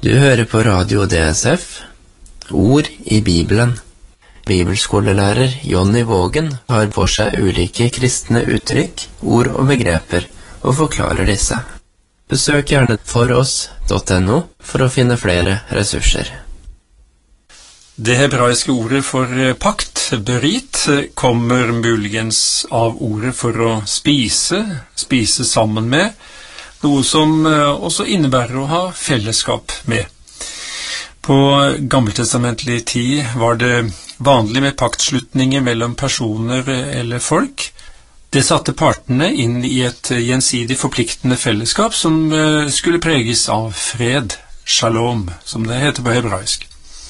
Du hører på Radio DSF, Ord i Bibelen. Bibelskolelærer Jonny Vågen har for seg ulike kristne uttrykk, ord og begreper, og forklarer disse. Besøk gjerne foross.no for å finne flere ressurser. Det hebraiske ordet for pakt, berit, kommer muligens av ordet for å spise sammen med, noe som også innebærer å ha fellesskap med. På gammeltestamentlig tid var det vanlig med paktslutninger mellom personer eller folk. Det satte partene inn i et gjensidig forpliktende fellesskap som skulle preges av fred, shalom, som det heter på hebraisk.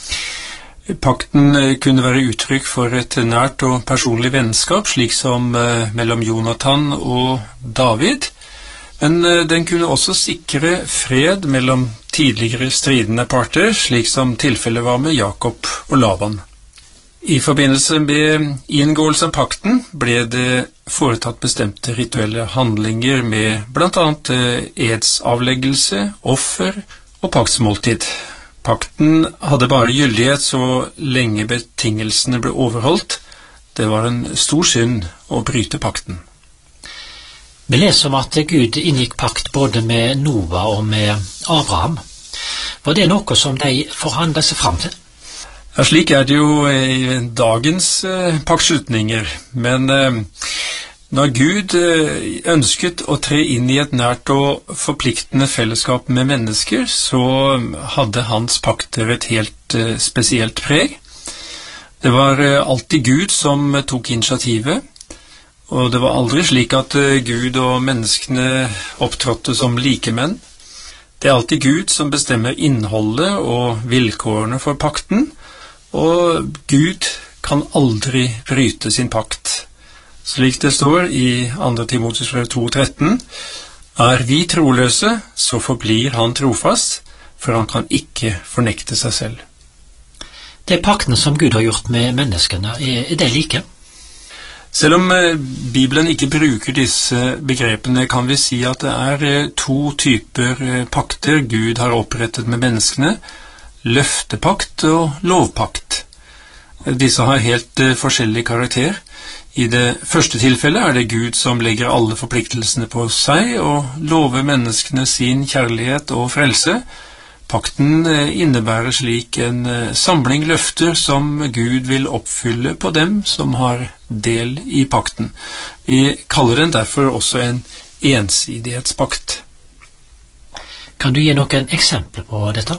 Pakten kunne være uttrykk for et nært og personlig vennskap, slik som mellom Jonathan og David, men den kunne også sikre fred mellom tidligere stridende parter, slik som tilfellet var med Jakob og Laban. I forbindelse med inngåelse av pakten ble det foretatt bestemte rituelle handlinger med blant annet edsavleggelse, offer og paktsmåltid. Pakten hadde bare gyldighet så lenge betingelsene ble overholdt. Det var en stor synd å bryte pakten. Vi leser om at Gud inngikk pakt både med Noah og med Abraham. Var det noe som de forhandlet seg fram til? Ja, slik er det jo i dagens paktslutninger, men når Gud ønsket å tre inn i et nært og forpliktende fellesskap med mennesker, så hadde hans pakter et helt spesielt preg. Det var alltid Gud som tok initiativet, og det var aldri slik at Gud og menneskene opptrådte som likemenn. Det er alltid Gud som bestemmer innholdet og vilkårene for pakten, og Gud kan aldri bryte sin pakt. Slik det står i 2. Timotheus 2,13, er vi troløse, så forblir han trofast, for han kan ikke fornekte seg selv. De paktene som Gud har gjort med menneskene, er de like? Selv om Bibelen ikke bruker disse begrepene, kan vi si at det er to typer pakter Gud har opprettet med menneskene, løftepakt og lovpakt. Disse har helt forskjellig karakter. I det første tilfellet er det Gud som legger alle forpliktelsene på seg og lover menneskene sin kjærlighet og frelse. Pakten innebærer slik en samling løfter som Gud vil oppfylle på dem som har del i pakten. Vi kaller den derfor også en ensidighetspakt. Kan du gi noen eksempler på dette?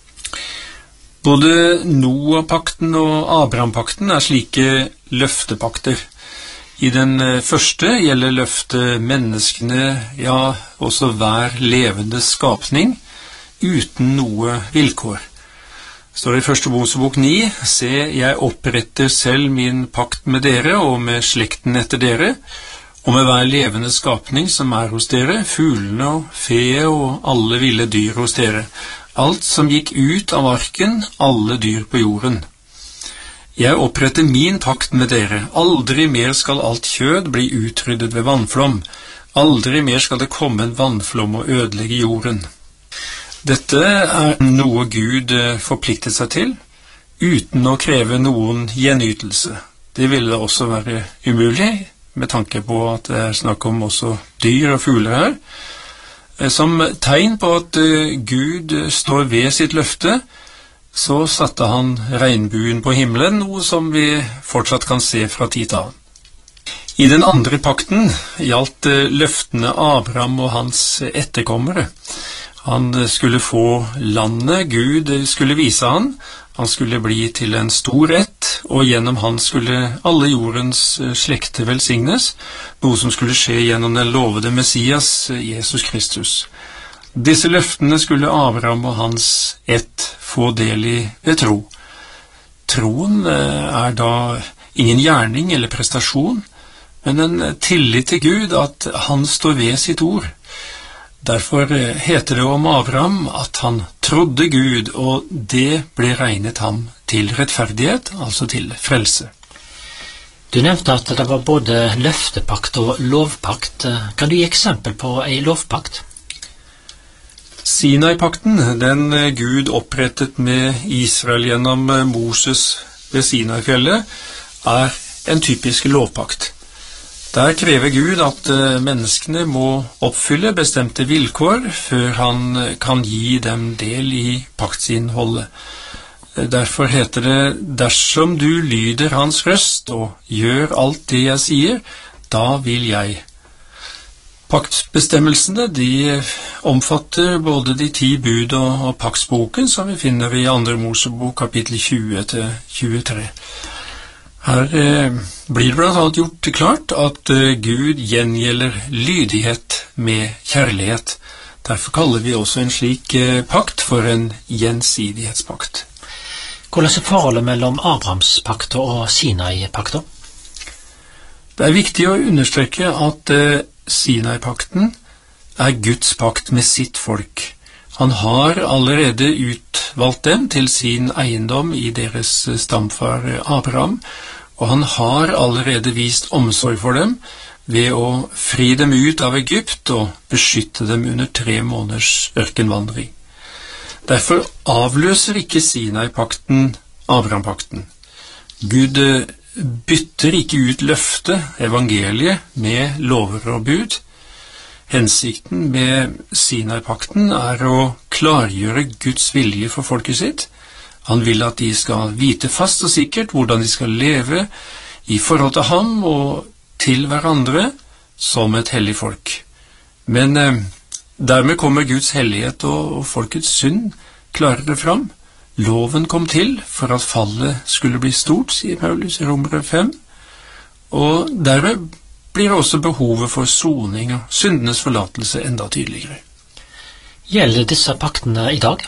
Både Noah-pakten og Abraham-pakten er slike løftepakter. I den første gjelder løftet menneskene, ja, også hver levende skapning, uten noe vilkår. Står i 1. Mosebok 9, se, jeg oppretter selv min pakt med dere og med slekten etter dere, og med hver levende skapning som er hos dere, fuglene og fe og alle ville dyr hos dere, alt som gikk ut av arken, alle dyr på jorden. Jeg oppretter min pakt med dere, aldri mer skal alt kjød bli utryddet ved vannflom, aldri mer skal det komme en vannflom og ødelegge jorden. Dette er noe Gud forpliktet seg til, uten å kreve noen gjenytelse. Det ville også være umulig, med tanke på at det er snakk om også dyr og fugler her. Som tegn på at Gud står ved sitt løfte, så satte han regnbuen på himmelen, noe som vi fortsatt kan se fra tid til annen. I den andre pakten gjaldt løftene Abraham og hans etterkommere. Han skulle få landet Gud skulle vise han skulle bli til en stor ett, og gjennom han skulle alle jordens slekter velsignes, noe som skulle skje gjennom den lovede Messias, Jesus Kristus. Disse løftene skulle Abraham og hans ett få del i ved tro. Troen er da ingen gjerning eller prestasjon, men en tillit til Gud at han står ved sitt ord. Derfor heter det om Abraham at han trodde Gud, og det ble regnet ham til rettferdighet, altså til frelse. Du nevnte at det var både løftepakt og lovpakt. Kan du gi eksempel på en lovpakt? Sinai-pakten, den Gud opprettet med Israel gjennom Moses ved Sinai-fjellet, en typisk lovpakt. Der krever Gud at menneskene må oppfylle bestemte vilkår før han kan gi dem del i paktsinnholdet. Derfor heter det, dersom du lyder hans røst og gjør alt det jeg sier, da vil jeg. Paktsbestemmelsene, de omfatter både de 10 bud og paktsboken, som vi finner i 2. Mosebok kapittel 20-23. Her blir det blant annet gjort klart at Gud gjengjelder lydighet med kjærlighet. Derfor kaller vi også en slik pakt for en gjensidighetspakt. Hvordan er forholdet mellom Abrahamspakter og Sinai-pakter? Det er viktig å understreke at Sinai-pakten er Guds pakt med sitt folk. Han har allerede utvalgt dem til sin eiendom i deres stamfar Abraham, og han har allerede vist omsorg for dem ved å fri dem ut av Egypt og beskytte dem under 3 måneders ørkenvandring. Derfor avløser ikke Sinai-pakten Abraham-pakten. Gud bytter ikke ut løftet, evangeliet, med lover og bud. Hensikten med Sinai-pakten er å klargjøre Guds vilje for folket sitt. Han vil at de skal vite fast og sikkert hvordan de skal leve i forhold til ham og til hverandre som et hellig folk. Men dermed kommer Guds hellighet og folkets synd klarere fram. Loven kom til for at fallet skulle bli stort, sier Paulus i Romere 5, og dermed blir også behovet for soning og syndenes forlatelse enda tydeligere. Gjelder disse paktene i dag?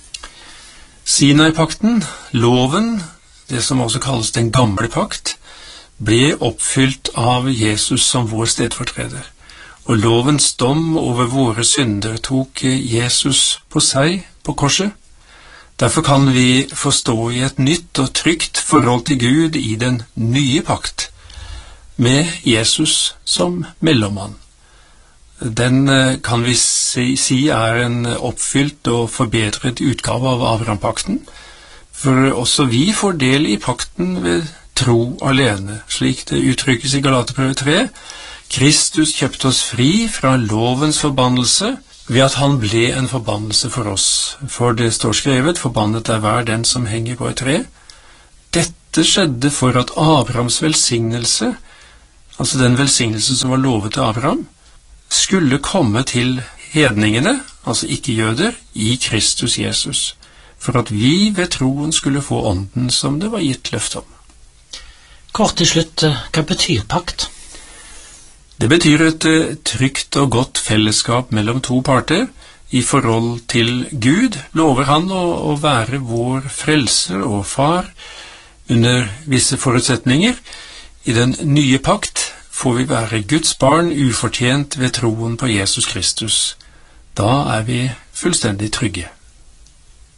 Sinai-pakten, loven, det som også kalles den gamle pakt, ble oppfylt av Jesus som vår stedfortreder. Og lovens dom over våre synder tok Jesus på seg på korset. Derfor kan vi forstå i et nytt og trygt forhold til Gud i den nye pakt, med Jesus som mellommann. Den kan vi si er en oppfylt og forbedret utgave av Abraham-pakten, for også vi får del i pakten ved tro alene, slik det uttrykkes i Galaterbrevet 3. Kristus kjøpte oss fri fra lovens forbannelse ved at han ble en forbannelse for oss. For det står skrevet, forbannet er hver den som henger på et tre. Dette skjedde for at Abrahams velsignelse, altså den velsignelse som var lovet til Abraham, skulle komme til hedningene, altså ikke-jøder, i Kristus Jesus, for at vi ved troen skulle få ånden som det var gitt løfte om. Kort til slutt, hva betyr pakt? Det betyr et trygt og godt fellesskap mellom 2 parter. I forhold til Gud lover han å være vår frelser og far under visse forutsetninger. I den nye pakt får vi være Guds barn ufortjent ved troen på Jesus Kristus. Da er vi fullstendig trygge.